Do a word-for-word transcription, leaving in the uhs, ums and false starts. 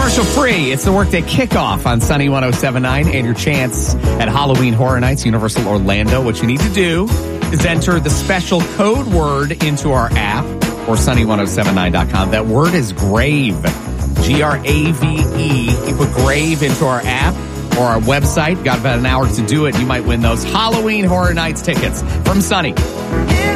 Commercial free. It's the Workday Kickoff on Sunny one oh seven point nine and your chance at Halloween Horror Nights, Universal Orlando. What you need to do is enter the special code word into our app or sunny one oh seven nine dot com. That word is grave. G R A V E. You put grave into our app or our website. Got about an hour to do it. You might win those Halloween Horror Nights tickets from Sunny.